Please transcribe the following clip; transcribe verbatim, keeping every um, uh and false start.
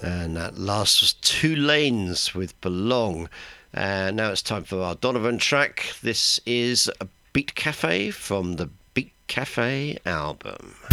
And that last was Two Lanes with Belong. And now it's time for our Donovan track. This is a Beat Cafe from the Beat Cafe album.